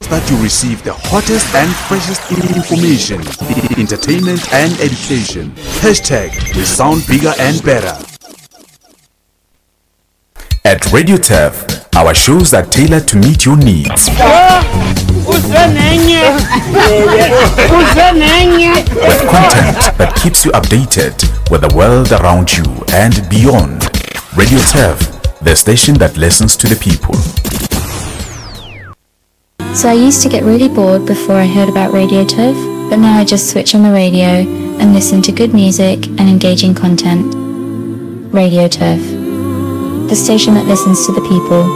that you receive the hottest and freshest information, entertainment and education. Hashtag we sound bigger and better. At Radio Turf, our shows are tailored to meet your needs. With content that keeps you updated with the world around you and beyond. Radio Turf, the station that listens to the people. So I used to get really bored before I heard about Radio Turf, but now I just switch on the radio and listen to good music and engaging content. Radio Turf, the station that listens to the people.